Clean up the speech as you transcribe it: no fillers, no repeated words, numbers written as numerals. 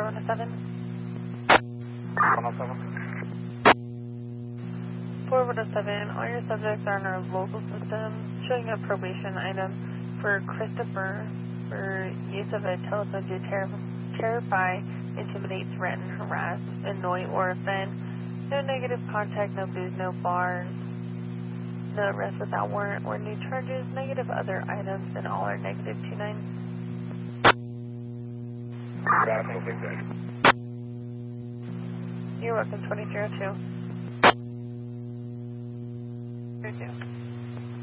407, all your subjects are in our local system, showing a probation item for Christopher for use of a telephone to terrify, intimidate, threaten, harass, annoy, or offend. No negative contact, no booze, no bars, no arrest without warrant or new charges, negative other items, and all are negative 29. You're welcome, 2002. 32.